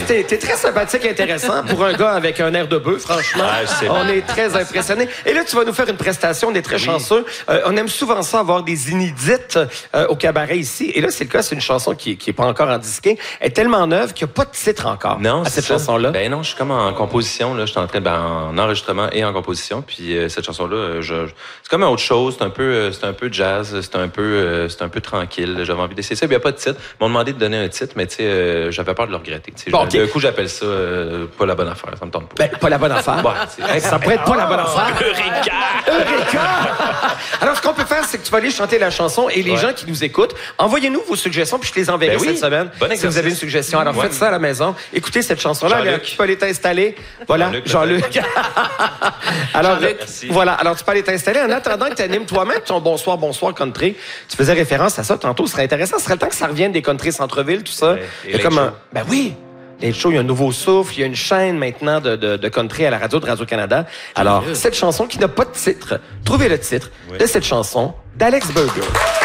t'es très sympathique et intéressant pour un gars avec un air de bœuf, franchement. On est très impressionnés. Et là, tu vas nous faire une prestation, on est très chanceux. On aime souvent ça, avoir des inédites au cabaret ici. Et là, c'est le cas, c'est une chanson qui est pas encore en disquée. Elle est tellement neuve qu'il n'y a pas de titre encore à cette chanson-là. Ben non, je suis comme en composition, là. Je suis en train en enregistrement et en composition. Puis cette chanson-là, c'est comme autre chose. C'est un peu jazz, c'est un peu tranquille. J'avais envie d'essayer ça. Il n'y a pas de titre. Ils m'ont demandé de donner un titre, mais tu sais, j'avais peur de le regretter. Bon, okay. Du coup, j'appelle ça pas la bonne affaire. Ça me tente pas. Ben, pas la bonne affaire? Ouais, ça pourrait être pas la bonne affaire. Eureka! Alors, ce qu'on peut faire, c'est que tu vas aller chanter la chanson et les gens qui nous écoutent, envoyez-nous vos suggestions puis je les enverrai cette semaine. Si vous avez une suggestion. Alors, faites ça à la maison. Écoutez cette chanson-là. Tu peux aller t'installer. Voilà, Jean-Luc. Alors, voilà. Alors, tu peux aller t'installer en attendant que tu animes toi-même ton Bonsoir, Bonsoir Country. Tu faisais référence à ça tantôt. Ce serait intéressant. Ce serait le temps que ça revienne des country centre-ville, tout ça. Il y a comme un... Ben oui! Les shows, il y a un nouveau souffle, il y a une chaîne maintenant de country à la radio de Radio-Canada. Alors, cette chanson qui n'a pas de titre, trouvez le titre de cette chanson d'Alex Burger.